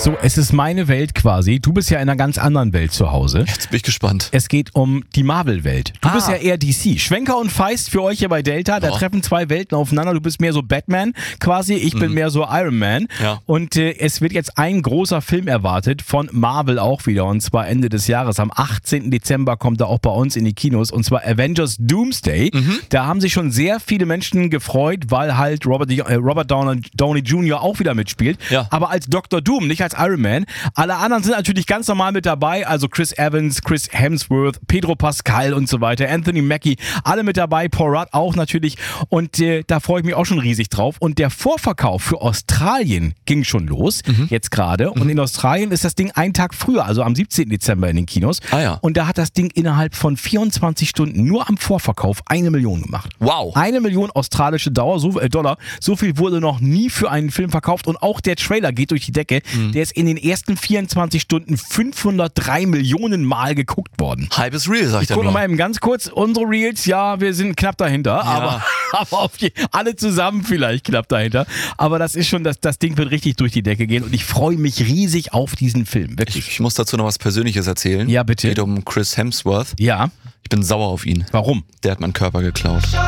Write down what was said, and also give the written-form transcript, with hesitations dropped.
So, es ist meine Welt quasi. Du bist ja in einer ganz anderen Welt zu Hause. Jetzt bin ich gespannt. Es geht um die Marvel-Welt. Du bist ja eher DC. Schwenker und Feist für euch hier bei Delta. Da treffen zwei Welten aufeinander. Du bist mehr so Batman quasi. Ich bin mehr so Iron Man. Ja. Und es wird jetzt ein großer Film erwartet von Marvel auch wieder. Und zwar Ende des Jahres. Am 18. Dezember kommt er auch bei uns in die Kinos. Und zwar Avengers Doomsday. Da haben sich schon sehr viele Menschen gefreut, weil halt Robert Downey Jr. auch wieder mitspielt. Ja. Aber als Dr. Doom, nicht als Iron Man. Alle anderen sind natürlich ganz normal mit dabei. Also Chris Evans, Chris Hemsworth, Pedro Pascal und so weiter. Anthony Mackie, alle mit dabei. Paul Rudd auch natürlich. Und da freue ich mich auch schon riesig drauf. Und der Vorverkauf für Australien ging schon los, jetzt gerade. Und in Australien ist das Ding einen Tag früher, also am 17. Dezember in den Kinos. Ah ja. Und da hat das Ding innerhalb von 24 Stunden nur am Vorverkauf 1 Million gemacht. Wow. 1 Million australische Dollar. So viel wurde noch nie für einen Film verkauft. Und auch der Trailer geht durch die Decke. Der ist in den ersten 24 Stunden 503 Millionen Mal geguckt worden. Hype is real, sag ich Ich gucke nur. mal eben ganz kurz. Unsere Reels, ja, wir sind knapp dahinter. Aber alle zusammen vielleicht knapp dahinter. Aber das ist schon, das Ding wird richtig durch die Decke gehen. Und ich freue mich riesig auf diesen Film. Wirklich. Ich muss dazu noch was Persönliches erzählen. Ja, bitte. Geht um Chris Hemsworth. Ja. Ich bin sauer auf ihn. Warum? Der hat meinen Körper geklaut.